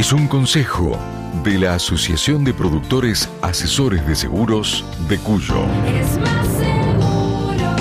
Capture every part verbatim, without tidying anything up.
es un consejo de la Asociación de Productores Asesores de Seguros de Cuyo. Es más seguro.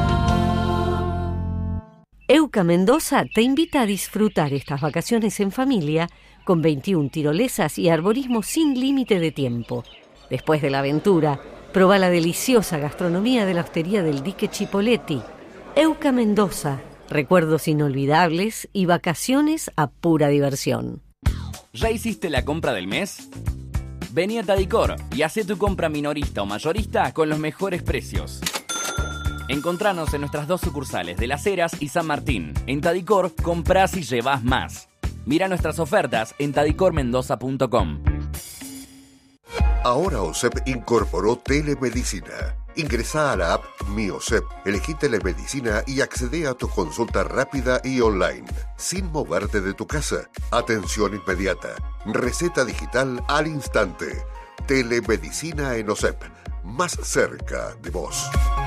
Euca Mendoza te invita a disfrutar estas vacaciones en familia con veintiuna tirolesas y arborismo sin límite de tiempo. Después de la aventura, proba la deliciosa gastronomía de la hostería del Dique Chipoleti. Euca Mendoza, recuerdos inolvidables y vacaciones a pura diversión. ¿Ya hiciste la compra del mes? Vení a Tadicor y hacé tu compra minorista o mayorista con los mejores precios. Encontranos en nuestras dos sucursales de Las Heras y San Martín. En Tadicor, comprás y llevás más. Mira nuestras ofertas en tadicor mendoza punto com. Ahora OSEP incorporó telemedicina. Ingresá a la app Mi OSEP, elegí telemedicina y accedé a tu consulta rápida y online, sin moverte de tu casa. Atención inmediata, receta digital al instante. Telemedicina en OSEP, más cerca de vos.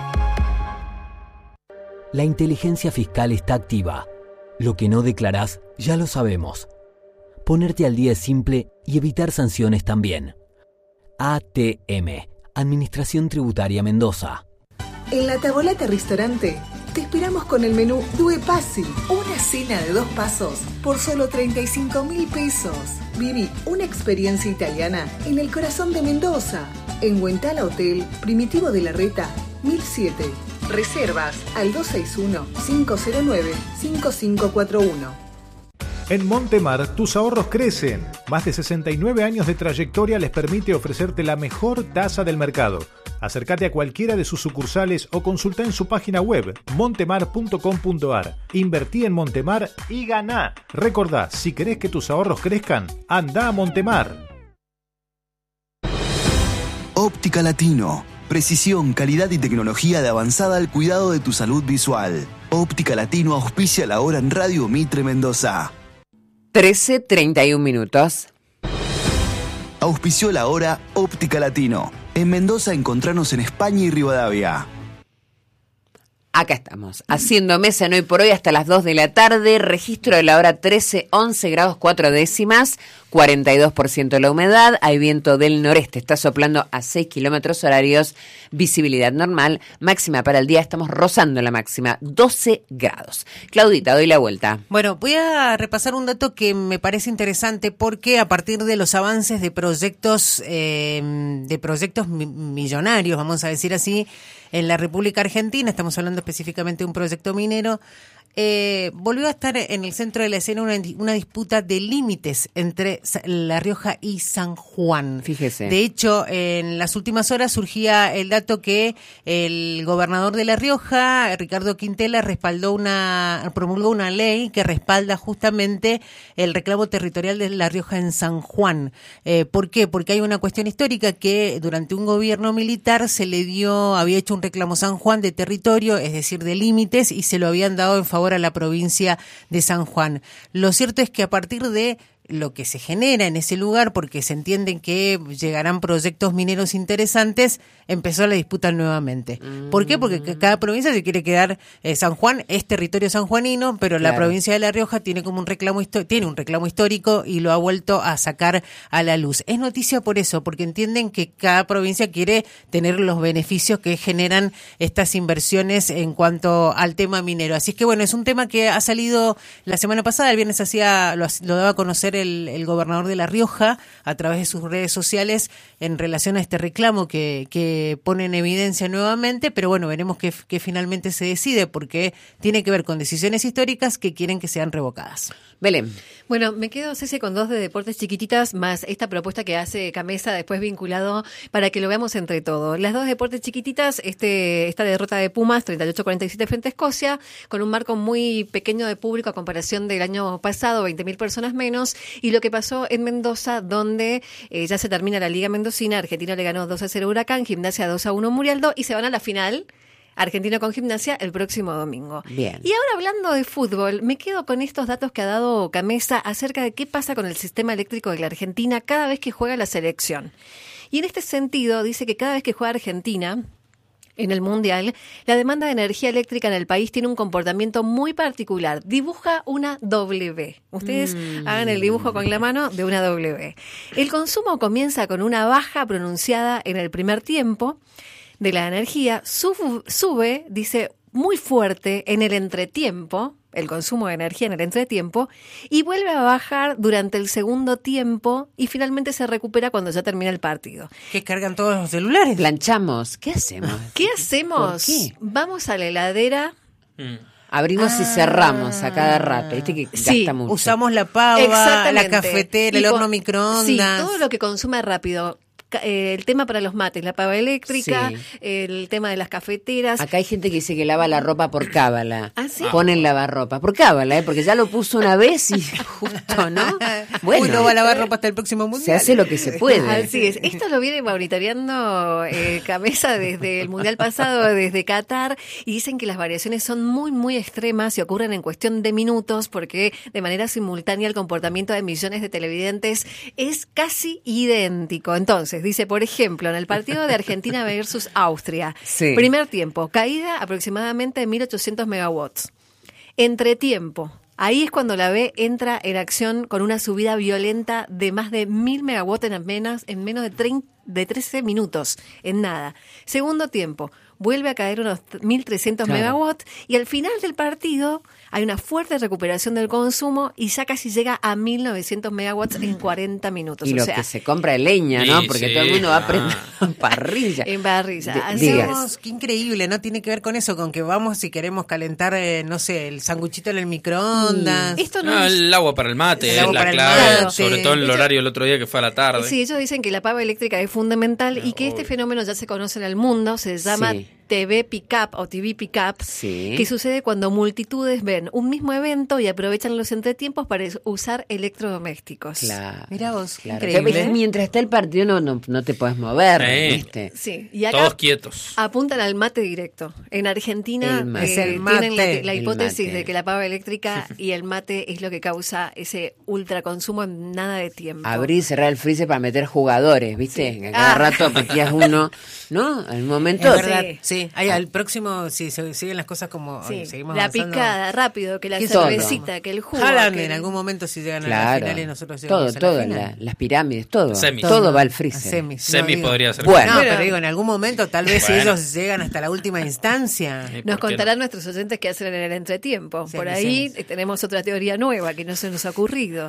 La inteligencia fiscal está activa. Lo que no declarás, ya lo sabemos. Ponerte al día es simple y evitar sanciones también. A T M, Administración Tributaria Mendoza. En La Tavolata Restaurante te esperamos con el menú Due Passi, una cena de dos pasos por solo treinta y cinco mil pesos. Viví una experiencia italiana en el corazón de Mendoza, en Huentala Hotel, Primitivo de la Reta, mil siete. Reservas al dos seis uno, cinco cero nueve, cinco cinco cuatro uno. En Montemar, tus ahorros crecen. Más de sesenta y nueve años de trayectoria les permite ofrecerte la mejor tasa del mercado. Acércate a cualquiera de sus sucursales o consulta en su página web montemar punto com punto ar. Invertí en Montemar y ganá. Recordá, si querés que tus ahorros crezcan, anda a Montemar. Óptica Latino. Precisión, calidad y tecnología de avanzada al cuidado de tu salud visual. Óptica Latino auspicia la hora en Radio Mitre Mendoza. trece treinta y un minutos. Auspició la hora Óptica Latino. En Mendoza encontranos en España y Rivadavia. Acá estamos, haciendo mesa en Hoy por Hoy hasta las dos de la tarde, registro de la hora trece, once grados cuatro décimas, cuarenta y dos por ciento la humedad, hay viento del noreste, está soplando a seis kilómetros horarios, visibilidad normal, máxima para el día, estamos rozando la máxima, doce grados. Claudita, doy la vuelta. Bueno, voy a repasar un dato que me parece interesante porque a partir de los avances de proyectos, eh, de proyectos mi- millonarios, vamos a decir así, en la República Argentina, estamos hablando específicamente de un proyecto minero, eh, volvió a estar en el centro de la escena una, una disputa de límites entre La Rioja y San Juan. Fíjese. De hecho, en las últimas horas surgía el dato que el gobernador de La Rioja, Ricardo Quintela, respaldó una, promulgó una ley que respalda justamente el reclamo territorial de La Rioja en San Juan. Eh, ¿Por qué? Porque hay una cuestión histórica que durante un gobierno militar se le dio, había hecho un reclamo San Juan de territorio, es decir, de límites, y se lo habían dado en favor a la provincia de San Juan. Lo cierto es que a partir de lo que se genera en ese lugar, porque se entienden que llegarán proyectos mineros interesantes, empezó la disputa nuevamente. Mm. ¿Por qué? Porque c- cada provincia se quiere quedar, eh, San Juan es territorio sanjuanino, pero claro, la provincia de La Rioja tiene como un reclamo histo- tiene un reclamo histórico y lo ha vuelto a sacar a la luz. Es noticia por eso, porque entienden que cada provincia quiere tener los beneficios que generan estas inversiones en cuanto al tema minero. Así es que bueno, es un tema que ha salido la semana pasada, el viernes hacía lo, lo daba a conocer El, el gobernador de La Rioja a través de sus redes sociales en relación a este reclamo que, que pone en evidencia nuevamente, pero bueno, veremos que, que finalmente se decide porque tiene que ver con decisiones históricas que quieren que sean revocadas. Belén. Bueno, me quedo, Ceci, con dos de deportes chiquititas, más esta propuesta que hace Camesa después vinculado para que lo veamos entre todos. Las dos deportes chiquititas, este esta derrota de Pumas, treinta y ocho a cuarenta y siete frente a Escocia, con un marco muy pequeño de público a comparación del año pasado, veinte mil personas menos, y lo que pasó en Mendoza, donde eh, ya se termina la Liga Mendocina, Argentina le ganó dos a cero a Huracán, Gimnasia dos a uno a Murialdo, y se van a la final Argentino con Gimnasia el próximo domingo. Bien. Y ahora hablando de fútbol, me quedo con estos datos que ha dado Camesa acerca de qué pasa con el sistema eléctrico de la Argentina cada vez que juega la selección. Y en este sentido dice que cada vez que juega Argentina, En el mundial, la demanda de energía eléctrica en el país tiene un comportamiento muy particular. Dibuja una W. Ustedes mm. hagan el dibujo con la mano de una W. El consumo comienza con una baja pronunciada en el primer tiempo de la energía, sub, sube, dice, muy fuerte en el entretiempo, el consumo de energía en el entretiempo, y vuelve a bajar durante el segundo tiempo y finalmente se recupera cuando ya termina el partido. ¿Que cargan todos los celulares? Planchamos. ¿Qué hacemos? ¿Qué hacemos? ¿Qué? Vamos a la heladera. Mm. Abrimos ah, y cerramos a cada rato. ¿Viste que sí, gasta mucho? Usamos la pava, la cafetera, el horno microondas. Sí, todo lo que consume rápido. El tema para los mates, la pava eléctrica, sí. El tema de las cafeteras. Acá hay gente que dice que lava la ropa por cábala. ¿Ah, sí? Ponen lavarropa por cábala, ¿eh? Porque ya lo puso una vez y justo, ¿no? Bueno, Uy, no va a lavar ropa hasta el próximo mundial. Se hace lo que se puede. Así es. Esto lo viene monitoreando eh, Cabeza desde el mundial pasado, desde Qatar, y dicen que las variaciones son muy, muy extremas y ocurren en cuestión de minutos porque de manera simultánea el comportamiento de millones de televidentes es casi idéntico. Entonces, dice, por ejemplo, en el partido de Argentina versus Austria, sí. Primer tiempo, caída aproximadamente de mil ochocientos megawatts. Entretiempo, ahí es cuando la B entra en acción con una subida violenta de más de mil megawatts en menos, en menos de, treinta, de trece minutos, en nada. Segundo tiempo, vuelve a caer unos mil trescientos claro. megawatts y al final del partido hay una fuerte recuperación del consumo y ya casi llega a mil novecientos megawatts en cuarenta minutos. Y o lo sea, que se compra es leña, ¿no? Sí, Porque sí. todo el mundo va a prender en parrilla. En parrilla. D- Hacemos, qué increíble, ¿no? Tiene que ver con eso, con que vamos si queremos calentar, eh, no sé, el sanguchito en el microondas. Mm. Esto no, no es... el agua para el mate, el es agua la para el clave, mate. sobre todo en el Ellos- horario del otro día que fue a la tarde. Sí, ellos dicen que la pava eléctrica es fundamental y que este fenómeno ya se conoce en el mundo, se llama Sí. T V Pickup o T V Pickup, Sí. que sucede cuando multitudes ven un mismo evento y aprovechan los entretiempos para usar electrodomésticos. Claro. Mirá vos, Claro. increíble. Mientras está el partido no, no, no te puedes mover, Sí. ¿viste? Sí, y acá Todos quietos. apuntan al mate directo. En Argentina El mate. eh, Es el tienen mate. la, la El hipótesis mate. de que la pava eléctrica y el mate es lo que causa ese ultraconsumo en nada de tiempo. Abrir y cerrar el freezer para meter jugadores, ¿viste? Sí. Que cada Ah. rato apetías uno, ¿no? Al momento... Es verdad, Sí. sí. Ahí al próximo, si se siguen las cosas como Sí, hoy, seguimos la avanzando. picada, rápido, que la ¿Qué cervecita, que el jugo. Jalan que en algún momento si llegan a Claro, las finales nosotros todo, llegamos a la todo, final. la- las pirámides, todo, Semis. todo va al A freezer. semis. Semis digo- podría ser. Bueno. No, Pero- pero digo, en algún momento, tal vez si Bueno. ellos llegan hasta la última instancia. Sí, Nos ¿por qué contarán nuestros oyentes qué hacen en el entretiempo. Sí, Por sí, ahí sí. eh, tenemos otra teoría nueva que no se nos ha ocurrido.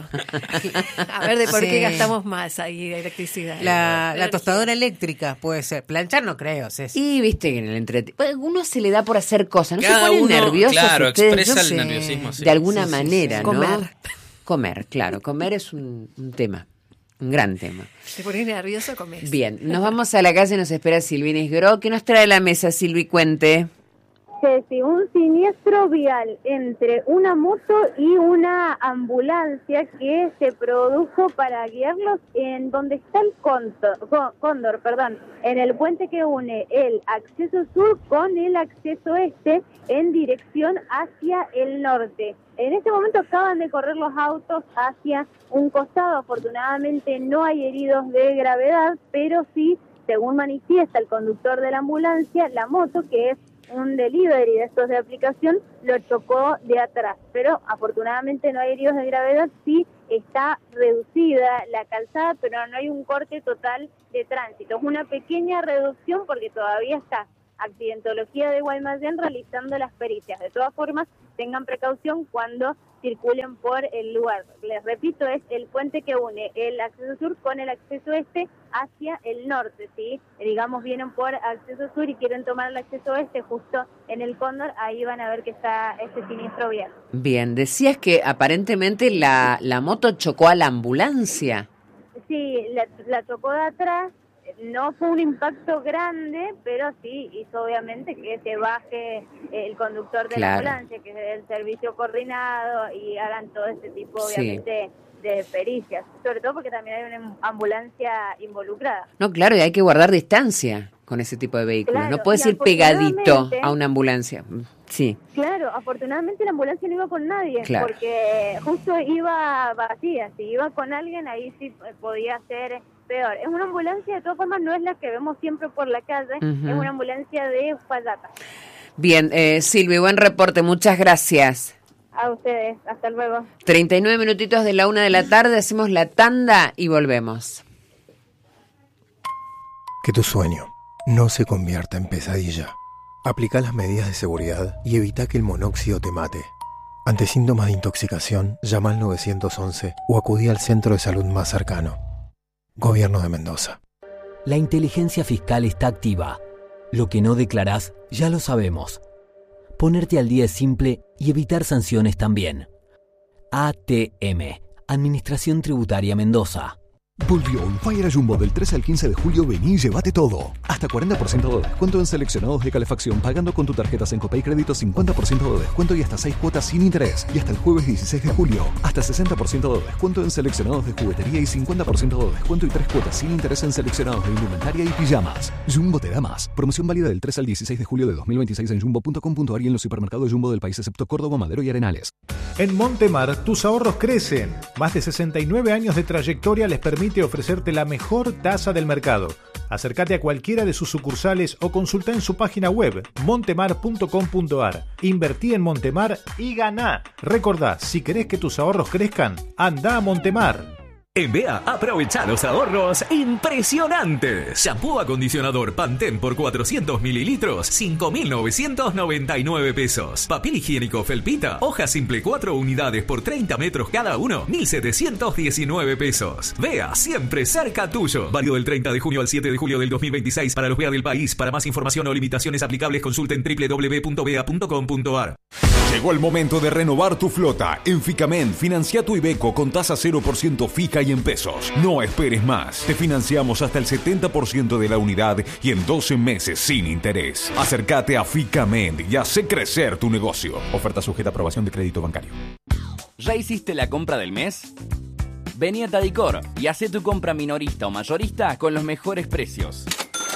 A ver de por Sí. qué gastamos más ahí de electricidad. La, la Energía. tostadora eléctrica puede ser. Planchar no creo, Ceci. Y viste que en el entretenimiento, uno se le da por hacer cosas, ¿no? Cada se ponen uno, nerviosos claro, ustedes, expresa yo el sé, nerviosismo, sí. de alguna Sí, sí, manera, sí. ¿no? Comer. Comer, claro, comer es un, un tema, un gran tema. Te pones nervioso, comes. Bien, nos vamos a la calle, nos espera Silvina Isgro. ¿Qué nos trae la mesa, Silvi? Cuente. Ceci, un siniestro vial entre una moto y una ambulancia que se produjo para guiarlos en donde está el cóndor, có- cóndor, perdón, en el puente que une el acceso sur con el acceso este en dirección hacia el norte. En este momento acaban de correr los autos hacia un costado, afortunadamente no hay heridos de gravedad, pero sí, según manifiesta el conductor de la ambulancia, la moto, que es un delivery de estos de aplicación, lo chocó de atrás, pero afortunadamente no hay heridos de gravedad, sí está reducida la calzada, pero no hay un corte total de tránsito. Es una pequeña reducción porque todavía está Accidentología de Guaymallén realizando las pericias. De todas formas, tengan precaución cuando circulen por el lugar. Les repito, es el puente que une el acceso sur con el acceso este hacia el norte, ¿sí? Digamos, vienen por acceso sur y quieren tomar el acceso este justo en el Cóndor, ahí van a ver que está este siniestro vial. Bien, decías que aparentemente la, la moto chocó a la ambulancia. Sí, la, la tocó de atrás, no fue un impacto grande, pero sí hizo obviamente que se baje el conductor de Claro. la ambulancia, que es el servicio coordinado y hagan todo este tipo, Sí. obviamente, de pericias, sobre todo porque también hay una ambulancia involucrada. No, claro, y hay que guardar distancia con ese tipo de vehículos. Claro, no puedes y ir pegadito afortunadamente- a una ambulancia. Sí, Claro, afortunadamente la ambulancia no iba con nadie, Claro. porque justo iba vacía. Si iba con alguien, ahí sí podía ser peor. Es una ambulancia, de todas formas, no es la que vemos siempre por la calle, Uh-huh. es una ambulancia de Uspallata. Bien, eh, Silvi, buen reporte, muchas gracias. A ustedes, hasta luego. treinta y nueve minutitos de la una de la tarde, hacemos la tanda y volvemos. Que tu sueño no se convierta en pesadilla. Aplica las medidas de seguridad y evita que el monóxido te mate. Ante síntomas de intoxicación, llama al nueve once o acudí al centro de salud más cercano. Gobierno de Mendoza. La inteligencia fiscal está activa. Lo que no declarás, ya lo sabemos. Ponerte al día es simple y evitar sanciones también. A T M, Administración Tributaria Mendoza. Volvió On Fire a Jumbo del trece al quince de julio. Vení y llévate todo. Hasta cuarenta por ciento de descuento en seleccionados de calefacción pagando con tu tarjeta Sencopay Crédito, cincuenta por ciento de descuento y hasta seis cuotas sin interés. Y hasta el jueves dieciséis de julio, hasta sesenta por ciento de descuento en seleccionados de juguetería y cincuenta por ciento de descuento y tres cuotas sin interés en seleccionados de indumentaria y pijamas. Jumbo te da más. Promoción válida del trece al dieciséis de julio de dos mil veintiséis en jumbo punto com punto ar y en los supermercados Jumbo del país excepto Córdoba, Madero y Arenales. En Montemar, tus ahorros crecen. Más de sesenta y nueve años de trayectoria les permite ofrecerte la mejor tasa del mercado. Acércate a cualquiera de sus sucursales o consulta en su página web montemar punto com punto ar. Invertí en Montemar y ganá. Recordá, si querés que tus ahorros crezcan, anda a Montemar. En B E A, aprovecha los ahorros impresionantes. Shampoo acondicionador Pantene por cuatrocientos mililitros, cinco mil novecientos noventa y nueve pesos. Papel higiénico Felpita, hoja simple cuatro unidades por treinta metros cada uno, mil setecientos diecinueve pesos. B E A, siempre cerca tuyo. Válido del treinta de junio al siete de julio del dos mil veintiséis para los B E A del país. Para más información o limitaciones aplicables, consulten doble u doble u doble u punto b e a punto com punto ar. Llegó el momento de renovar tu flota. En Ficamen, financia tu Iveco con tasa cero por ciento fija y en pesos. No esperes más. Te financiamos hasta el setenta por ciento de la unidad y en doce meses sin interés. Acércate a Ficamen y hace crecer tu negocio. Oferta sujeta a aprobación de crédito bancario. ¿Ya hiciste la compra del mes? Vení a Tadicor y hacé tu compra minorista o mayorista con los mejores precios.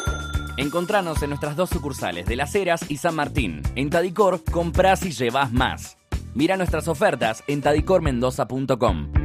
Encontranos en nuestras dos sucursales de Las Heras y San Martín. En Tadicor, comprás y llevás más. Mira nuestras ofertas en tadicor mendoza punto com.